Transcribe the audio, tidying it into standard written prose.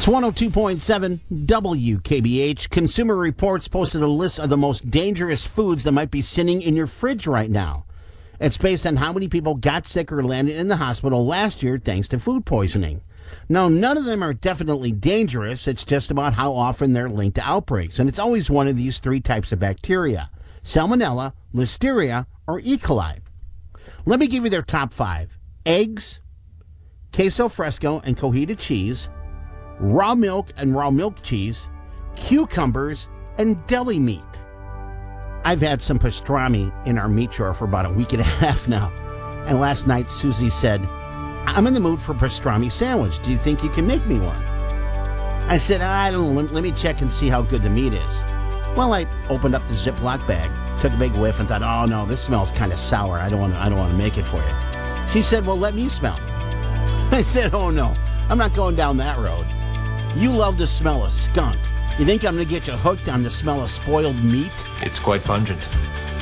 It's 102.7 WKBH. Consumer Reports posted a list of the most dangerous foods that might be sitting in your fridge right now. It's based on how many people got sick or landed in the hospital last year thanks to food poisoning. Now, none of them are definitely dangerous. It's just about how often they're linked to outbreaks. And it's always one of these three types of bacteria: Salmonella, Listeria, or E. coli. Let me give you their top five: eggs, queso fresco and cojita cheese, raw milk and raw milk cheese, cucumbers, and deli meat. I've had some pastrami in our meat drawer for about a week and a half now. And last night, Susie said, "I'm in the mood for a pastrami sandwich. Do you think you can make me one?" I said, "I don't know. Let me check and see how good the meat is." Well, I opened up the Ziploc bag, took a big whiff, and thought, "Oh no, this smells kind of sour. I don't want to make it for you." She said, "Well, let me smell." I said, "Oh no, I'm not going down that road. You love the smell of skunk. You think I'm going to get you hooked on the smell of spoiled meat?" It's quite pungent.